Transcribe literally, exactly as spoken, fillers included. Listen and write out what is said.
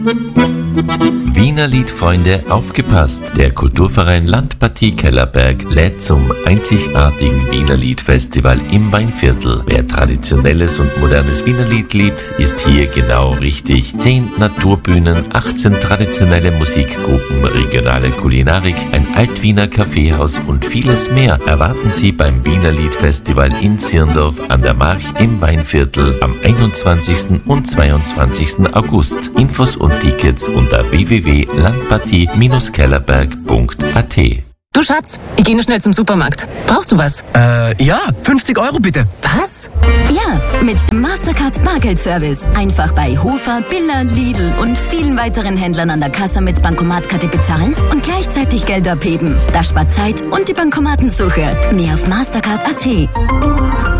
Wiener Liedfreunde, aufgepasst! Der Kulturverein Landpartie Kellerberg lädt zum einzigartigen Wiener Liedfestival im Weinviertel. Wer traditionelles und modernes Wiener Lied liebt, ist hier genau richtig. Zehn Naturbühnen, achtzehn traditionelle Musikgruppen, regionale Kulinarik, ein Altwiener Kaffeehaus und vieles mehr erwarten Sie beim Wiener Liedfestival in Zirndorf an der March im Weinviertel am einundzwanzigsten und zweiundzwanzigsten August. Infos und Tickets unter w w w punkt landpartie Bindestrich kellerberg punkt a t. Du Schatz, ich gehe nur schnell zum Supermarkt. Brauchst du was? Äh, ja, fünfzig Euro bitte. Was? Ja, mit dem Mastercard Bargeldservice. Einfach bei Hofer, Billa, Lidl und vielen weiteren Händlern an der Kasse mit Bankomatkarte bezahlen und gleichzeitig Geld abheben. Das spart Zeit und die Bankomatensuche. Mehr auf mastercard punkt a t.